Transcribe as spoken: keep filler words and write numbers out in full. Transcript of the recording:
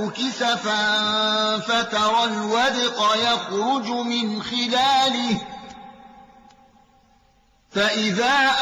فَجَعَلْنَاهُ كِسَفًا فَتَرَى الْوَدْقَ يَخْرُجُ مِنْ خِلَالِهِ فَإِذَا